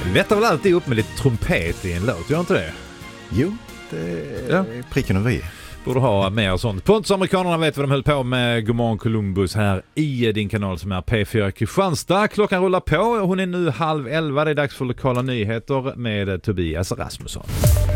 Det lättar väl alltid upp med lite trumpet i en låt, gör inte det? Jo, det är pricken över i. Borde ha mer sånt. Pontus-amerikanerna vet vad de höll på med. Godmorgon Columbus här i din kanal som är P4 Kristianstad. Klockan rullar på och hon är nu 10:30. Det är dags för lokala nyheter med Tobias Rasmusson.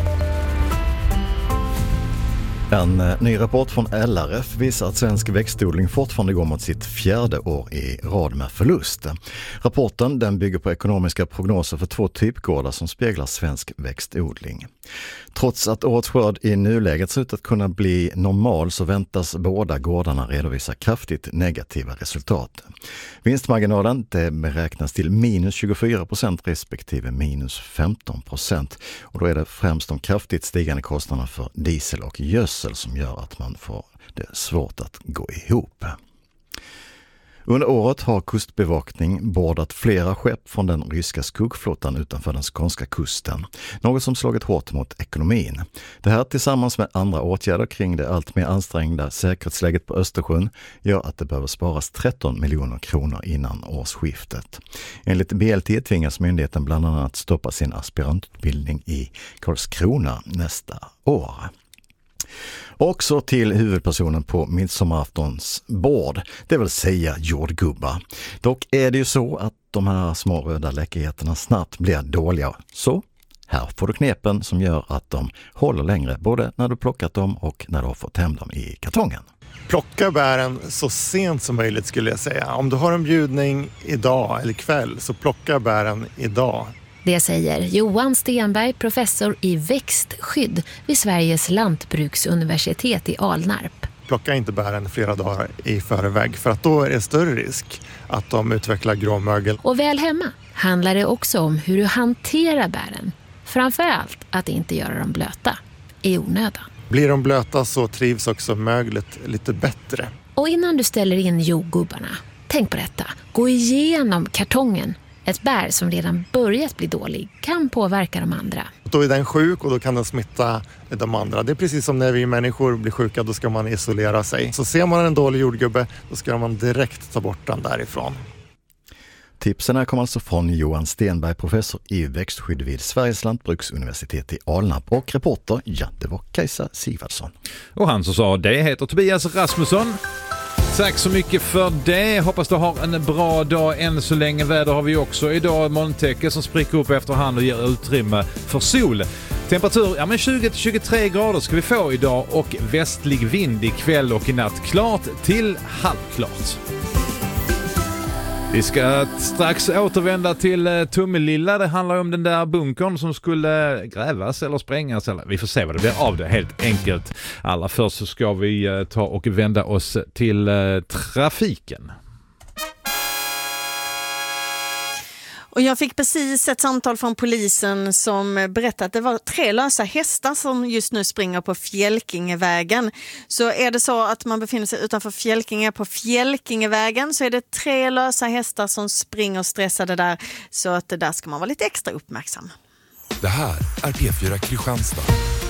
En ny rapport från LRF visar att svensk växtodling fortfarande går mot sitt 4:e år i rad med förlust. Rapporten den bygger på ekonomiska prognoser för 2 typgårdar som speglar svensk växtodling. Trots att årets skörd i nuläget ser ut att kunna bli normal så väntas båda gårdarna redovisa kraftigt negativa resultat. Vinstmarginalen det beräknas till minus 24% respektive minus 15%. Och då är det främst de kraftigt stigande kostnaderna för diesel och gödsel som gör att man får det svårt att gå ihop. Under året har kustbevakning bordat flera skepp från den ryska skuggflottan utanför den skånska kusten. Något som slagit hårt mot ekonomin. Det här tillsammans med andra åtgärder kring det allt mer ansträngda säkerhetsläget på Östersjön gör att det behöver sparas 13 miljoner kronor innan årsskiftet. Enligt BLT tvingas myndigheten bland annat stoppa sin aspirantutbildning i Karlskrona nästa år. Också till huvudpersonen på midsommaraftons bord, det vill säga jordgubbar. Dock är det ju så att de här små röda läckerheterna snabbt blir dåliga. Så här får du knepen som gör att de håller längre både när du plockat dem och när du har fått hem dem i kartongen. Plocka bären så sent som möjligt skulle jag säga. Om du har en bjudning idag eller kväll så plocka bären idag. Det säger Johan Stenberg, professor i växtskydd vid Sveriges lantbruksuniversitet i Alnarp. Plocka inte bären flera dagar i förväg för att då är det större risk att de utvecklar gråmögel. Och väl hemma handlar det också om hur du hanterar bären. Framförallt att inte göra dem blöta i onödan. Blir de blöta så trivs också möglet lite bättre. Och innan du ställer in jordgubbarna, tänk på detta. Gå igenom kartongen. Ett bär som redan börjat bli dålig kan påverka de andra. Då är den sjuk och då kan den smitta de andra. Det är precis som när vi människor blir sjuka, då ska man isolera sig. Så ser man en dålig jordgubbe, då ska man direkt ta bort den därifrån. Tipsen här kommer alltså från Johan Stenberg, professor i växtskydd vid Sveriges lantbruksuniversitet i Alnarp. Och reporter, ja, det var Kajsa Sivarsson. Och han som sa det heter Tobias Rasmusson. Tack så mycket för det. Hoppas du har en bra dag än så länge. Väder har vi också idag. Molntäcke som spricker upp efterhand och ger utrymme för sol. Temperatur, 20-23 grader ska vi få idag och västlig vind ikväll och i natt. Klart till halvklart. Vi ska strax återvända till Tummelilla. Det handlar om den där bunkern som skulle grävas eller sprängas. Eller vi får se vad det blir av det helt enkelt. Allra först så ska vi ta och vända oss till trafiken. Och jag fick precis ett samtal från polisen som berättade att det var 3 lösa hästar som just nu springer på Fjälkingevägen. Så är det så att man befinner sig utanför Fjälkinge på Fjälkingevägen så är det 3 lösa hästar som springer stressade där. Så att där ska man vara lite extra uppmärksam. Det här är P4 Kristianstad.